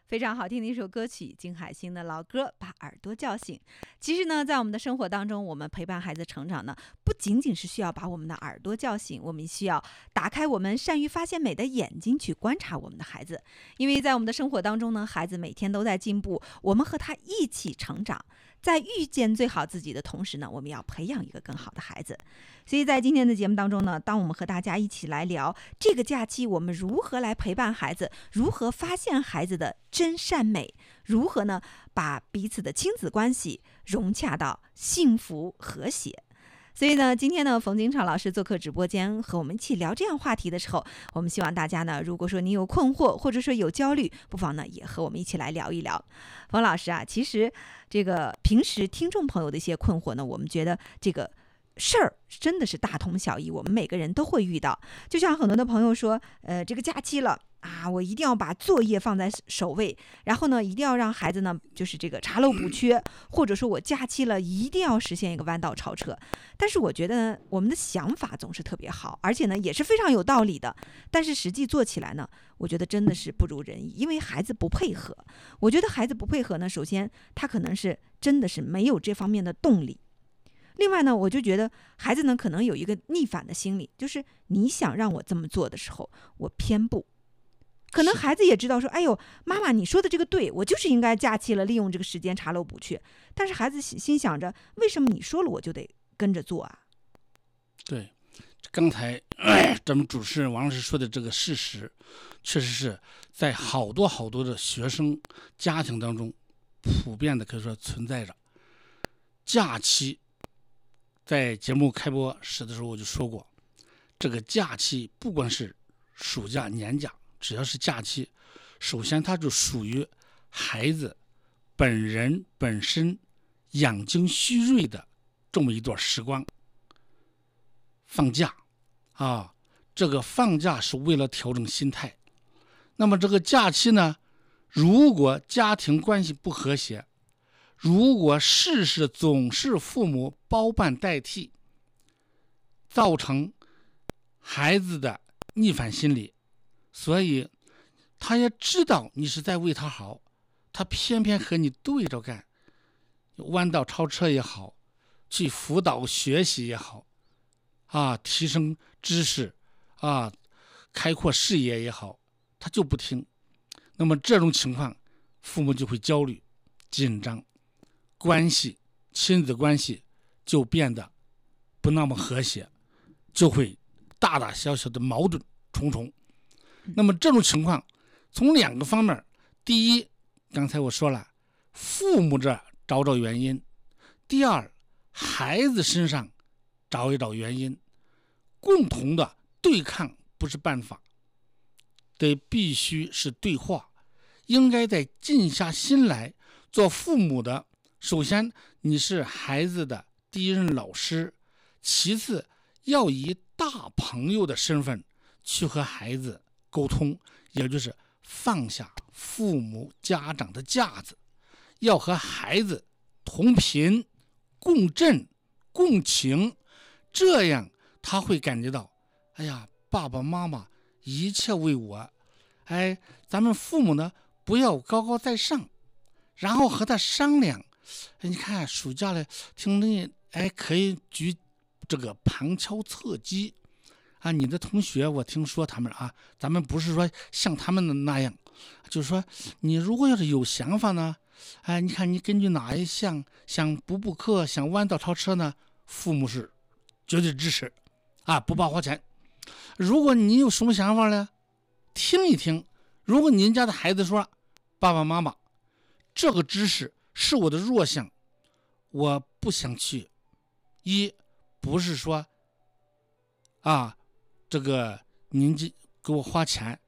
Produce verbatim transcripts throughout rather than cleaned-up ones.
非常好听的一首歌曲，金海心的老歌《把耳朵叫醒》。其实呢，在我们的生活当中，我们陪伴孩子成长呢，不仅仅是需要把我们的耳朵叫醒，我们需要打开我们善于发现美的眼睛去观察我们的孩子。因为在我们的生活当中呢，孩子每天都在进步，我们和他一起成长。在遇见最好自己的同时呢，我们要培养一个更好的孩子。所以在今天的节目当中呢，当我们和大家一起来聊这个假期我们如何来陪伴孩子，如何发现孩子的真善美，如何呢把彼此的亲子关系融洽到幸福和谐。所以呢，今天呢，冯景昶老师做客直播间和我们一起聊这样话题的时候，我们希望大家呢，如果说你有困惑或者说有焦虑，不妨呢也和我们一起来聊一聊。冯老师啊，其实这个平时听众朋友的一些困惑呢，我们觉得这个事儿真的是大同小异，我们每个人都会遇到。就像很多的朋友说，呃，这个假期了啊，我一定要把作业放在首位，然后呢，一定要让孩子呢，就是这个查漏补缺，或者说我假期了，一定要实现一个弯道超车。但是我觉得呢，我们的想法总是特别好，而且呢，也是非常有道理的。但是实际做起来呢，我觉得真的是不如人意，因为孩子不配合。我觉得孩子不配合呢，首先他可能是真的是没有这方面的动力。另外呢，我就觉得孩子呢可能有一个逆反的心理，就是你想让我这么做的时候，我偏不。可能孩子也知道说，哎呦，妈妈你说的这个对，我就是应该假期了，利用这个时间查漏补缺。但是孩子心想着，为什么你说了我就得跟着做啊？ 对，刚才咱们主持人王老师说的这个事实，确实是在好多好多的学生家庭当中普遍的可以说存在着。假期在节目开播时的时候我就说过，这个假期不管是暑假年假，只要是假期，首先它就属于孩子本人本身养精蓄锐的这么一段时光。放假啊，这个放假是为了调整心态。那么这个假期呢，如果家庭关系不和谐，如果事事总是父母包办代替，造成孩子的逆反心理，所以他也知道你是在为他好，他偏偏和你对着干，弯道超车也好，去辅导学习也好啊，提升知识啊，开阔视野也好，他就不听。那么这种情况，父母就会焦虑紧张，关系亲子关系就变得不那么和谐，就会大大小小的矛盾重重。那么这种情况从两个方面，第一，刚才我说了，父母这找找原因；第二，孩子身上找一找原因。共同的对抗不是办法，得必须是对话，应该在静下心来做父母的。首先你是孩子的第一任老师，其次要以大朋友的身份去和孩子沟通，也就是放下父母家长的架子，要和孩子同频共振共情，这样他会感觉到，哎呀，爸爸妈妈一切为我，哎，咱们父母呢不要高高在上，然后和他商量，哎，你看暑假了，听你哎可以举这个旁敲侧击啊，你的同学我听说他们啊，咱们不是说像他们的那样，就是说你如果要是有想法呢，哎，你看你根据哪一项想补补课，想弯道超车呢，父母是绝对支持啊，不怕花钱。如果你有什么想法呢，听一听。如果您家的孩子说，爸爸妈妈，这个知识是我的弱项，我不想去。一，不是说啊，这个您给我花钱，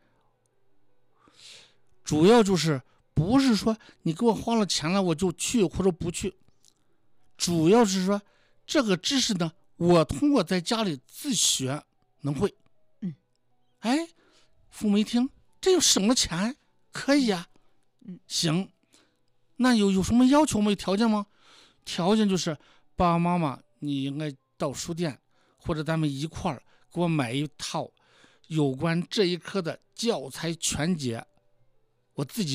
主要就是不是说你给我花了钱了我就去或者不去，主要是说这个知识呢，我通过在家里自学能会。 嗯， 哎，父母一听，这又省了钱，可以啊。 嗯， 行，那有有什么要求吗？有条件吗？条件就是爸爸妈妈，你应该到书店或者咱们一块儿给我买一套有关这一科的教材全解，我自己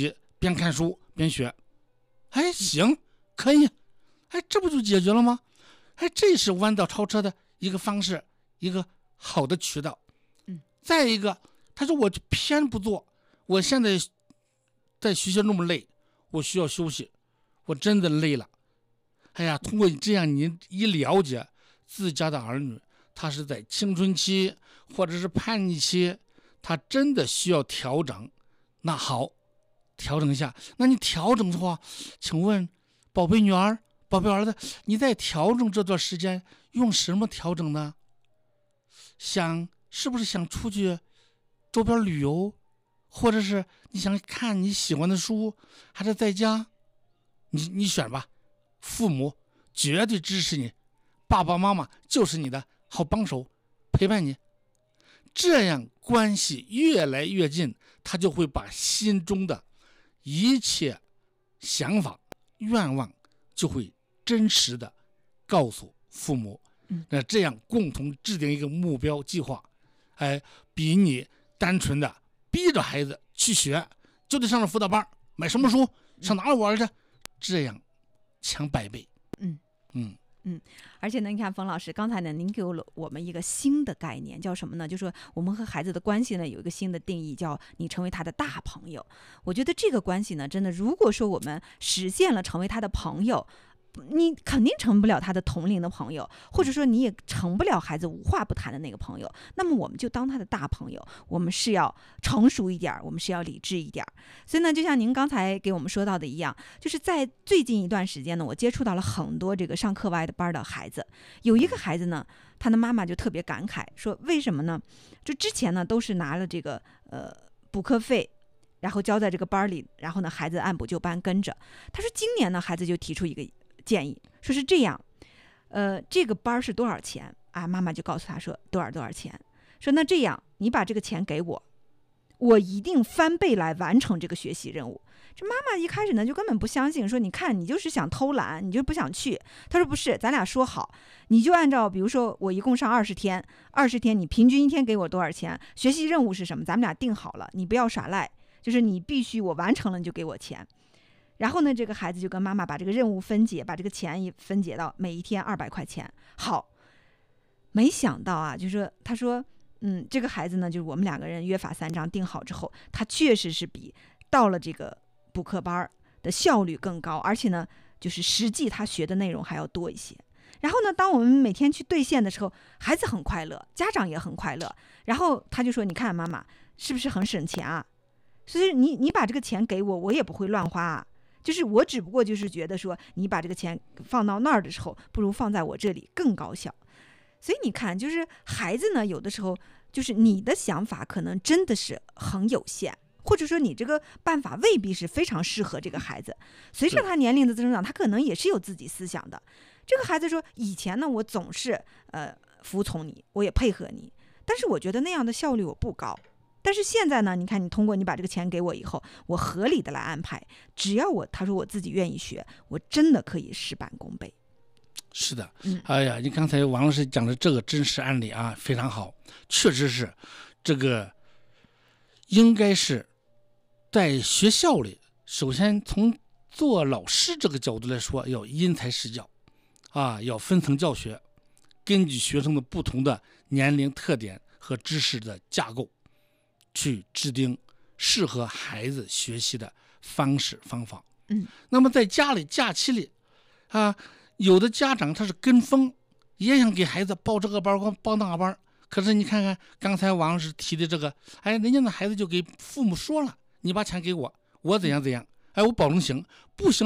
边看书边学。哎，行，可以，哎，这不就解决了吗？哎，这是弯道超车的一个方式，一个好的渠道。 嗯， 再一个，他说我偏不做，我现在在学校那么累，我需要休息，我真的累了。哎呀，通过这样你一了解自家的儿女，他是在青春期或者是叛逆期，他真的需要调整。那好，调整一下。那你调整的话，请问宝贝女儿、宝贝儿子，你在调整这段时间用什么调整呢？想是不是想出去周边旅游，或者是你想看你喜欢的书，还是在家？你你选吧。父母绝对支持你，爸爸妈妈就是你的好帮手，陪伴你。这样关系越来越近，他就会把心中的一切想法、愿望就会真实的告诉父母。那这样共同制定一个目标计划，哎，比你单纯的逼着孩子去学，就得上了辅导班，买什么书，上哪里玩去，这样强百倍。 嗯嗯嗯，而且呢，你看冯老师刚才呢，您给了我们一个新的概念，叫什么呢？就说我们和孩子的关系呢有一个新的定义，叫你成为他的大朋友。我觉得这个关系呢，真的，如果说我们实现了成为他的朋友，你肯定成不了他的同龄的朋友，或者说你也成不了孩子无话不谈的那个朋友。那么我们就当他的大朋友，我们是要成熟一点，我们是要理智一点。所以呢，就像您刚才给我们说到的一样，就是在最近一段时间呢，我接触到了很多这个上课外的班的孩子。有一个孩子呢，他的妈妈就特别感慨说，为什么呢？就之前呢都是拿了这个呃补课费，然后交在这个班里，然后呢孩子按部就班跟着。他说今年呢孩子就提出一个建议，说是这样，呃，这个班是多少钱啊？妈妈就告诉他说多少多少钱，说那这样你把这个钱给我，我一定翻倍来完成这个学习任务。这妈妈一开始呢就根本不相信，说你看你就是想偷懒，你就不想去。他说不是，咱俩说好，你就按照比如说我一共上二十天，二十天你平均一天给我多少钱，学习任务是什么，咱们俩定好了，你不要耍赖，就是你必须我完成了你就给我钱。然后呢，这个孩子就跟妈妈把这个任务分解，把这个钱也分解到每一天二百块钱。好，没想到啊，就是他说，嗯，这个孩子呢，就是我们两个人约法三章定好之后，他确实是比到了这个补课班的效率更高，而且呢，就是实际他学的内容还要多一些。然后呢，当我们每天去兑现的时候，孩子很快乐，家长也很快乐。然后他就说：“你看妈妈是不是很省钱啊？所以你你把这个钱给我，我也不会乱花啊。”就是我只不过就是觉得说，你把这个钱放到那儿的时候，不如放在我这里更高效。所以你看，就是孩子呢，有的时候就是你的想法可能真的是很有限，或者说你这个办法未必是非常适合这个孩子。随着他年龄的增长，他可能也是有自己思想的。这个孩子说，以前呢，我总是呃服从你，我也配合你，但是我觉得那样的效率我不高。但是现在呢，你看你通过你把这个钱给我以后，我合理的来安排，只要我他说我自己愿意学，我真的可以事半功倍。 是的， 嗯， 哎呀，你刚才王老师讲的这个真实案例啊，非常好，确实是这个应该是在学校里，首先从做老师这个角度来说，要因材施教啊，要分层教学，根据学生的不同的年龄特点和知识的架构，去制定适合孩子学习的方式方法。 嗯， 那么在家里假期里啊，有的家长他是跟风，也想给孩子报这个班报那个班，可是你看看刚才王老师提的这个，哎，人家的孩子就给父母说了，你把钱给我，我怎样怎样，哎，我保证行，不行